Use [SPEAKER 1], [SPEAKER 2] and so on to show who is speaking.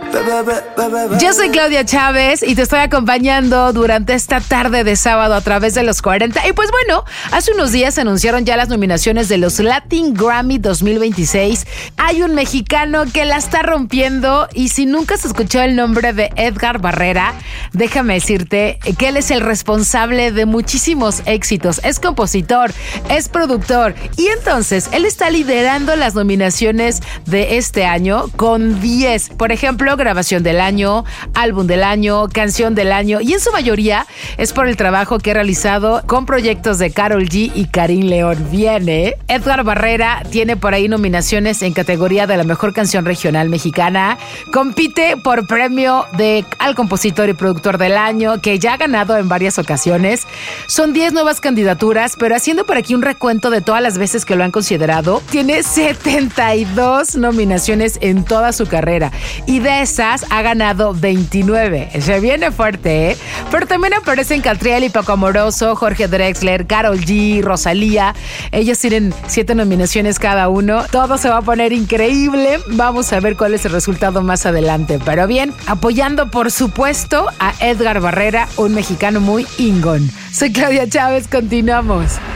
[SPEAKER 1] Yo soy Claudia Chávez y te estoy acompañando durante esta tarde de sábado a través de los 40. Y pues bueno, hace unos días se anunciaron ya las nominaciones de los Latin Grammy 2026. Hay un mexicano que la está rompiendo y si nunca has escuchado el nombre de Edgar Barrera, déjame decirte que él es el responsable de muchísimos éxitos. Es compositor, es productor y entonces él está liderando las nominaciones de este año con 10. Por ejemplo, grabación del año, álbum del año, canción del año y en su mayoría es por el trabajo que ha realizado con proyectos de Karol G y Karim León. Viene. Edgar Barrera tiene por ahí nominaciones en categoría de la mejor canción regional mexicana. Compite por premio al compositor y productor del año que ya ha ganado en varias ocasiones. Son 10 nuevas candidaturas, pero haciendo por aquí un recuento de todas las veces que lo han considerado, tiene 72 nominaciones en toda su carrera y de esas ha ganado 29. Se viene fuerte, ¿eh? Pero también aparecen Catriel y Paco Amoroso, Jorge Drexler, Karol G, Rosalía. Ellos tienen 7 nominaciones cada uno. Todo se va a poner increíble. Vamos a ver cuál es el resultado más adelante. Pero bien, apoyando por supuesto a Edgar Barrera, un mexicano muy ingón. Soy Claudia Chávez, continuamos.